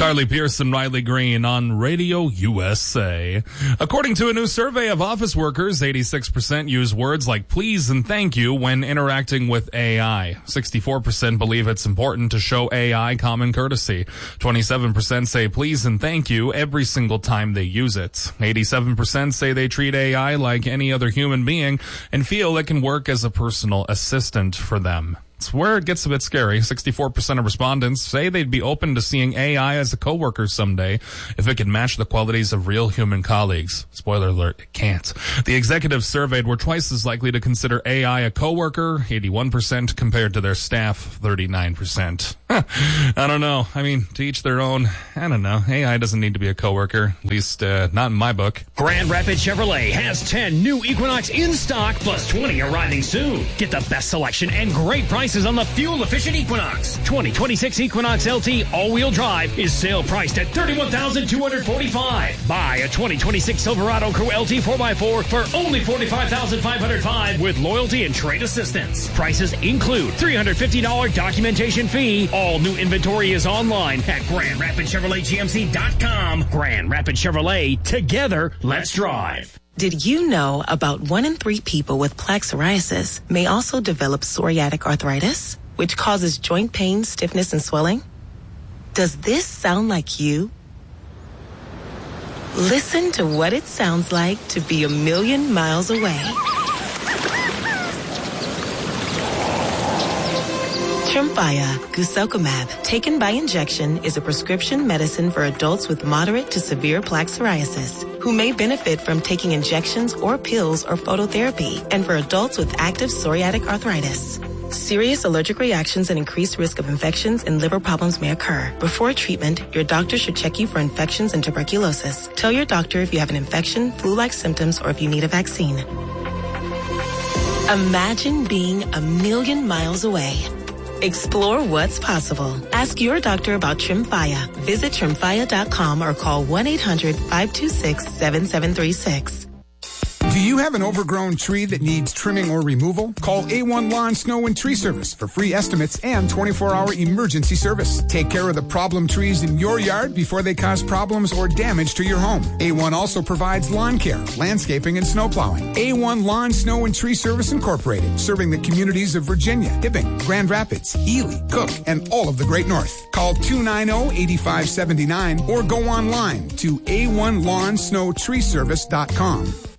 Carly Pierce and Riley Green on Radio USA. According to a new survey of office workers, 86% use words like please and thank you when interacting with AI. 64% believe it's important to show AI common courtesy. 27% say please and thank you every single time they use it. 87% say they treat AI like any other human being and feel it can work as a personal assistant for them. It's where it gets a bit scary. 64% of respondents say they'd be open to seeing AI as a coworker someday if it could match the qualities of real human colleagues. Spoiler alert, it can't. The executives surveyed were twice as likely to consider AI a coworker, 81% compared to their staff, 39%. I don't know. I mean, to each their own. I don't know. AI doesn't need to be a coworker, at least not in my book. Grand Rapids Chevrolet has 10 new Equinox in stock, plus 20 arriving soon. Get the best selection and great prices on the fuel-efficient Equinox. 2026 Equinox LT all-wheel drive is sale priced at $31,245. Buy a 2026 Silverado Crew LT 4x4 for only $45,505 with loyalty and trade assistance. Prices include $350 documentation fee. All new inventory is online at GrandRapidChevroletGMC.com. Grand Rapids Chevrolet. Together, let's drive. Did you know about 1 in 3 people with plaque psoriasis may also develop psoriatic arthritis, which causes joint pain, stiffness, and swelling? Does this sound like you? Listen to what it sounds like to be a million miles away. Tremfya, guselkumab, taken by injection, is a prescription medicine for adults with moderate to severe plaque psoriasis who may benefit from taking injections or pills or phototherapy, and for adults with active psoriatic arthritis. Serious allergic reactions and increased risk of infections and liver problems may occur. Before treatment, your doctor should check you for infections and tuberculosis. Tell your doctor if you have an infection, flu-like symptoms, or if you need a vaccine. Imagine being a million miles away. Explore what's possible. Ask your doctor about Tremfya. Visit Tremfya.com or call 1-800-526-7736. Do you have an overgrown tree that needs trimming or removal? Call A1 Lawn, Snow, and Tree Service for free estimates and 24-hour emergency service. Take care of the problem trees in your yard before they cause problems or damage to your home. A1 also provides lawn care, landscaping, and snow plowing. A1 Lawn, Snow, and Tree Service Incorporated, serving the communities of Virginia, Hibbing, Grand Rapids, Ely, Cook, and all of the Great North. Call 290-8579 or go online to A1LawnSnowTreeService.com.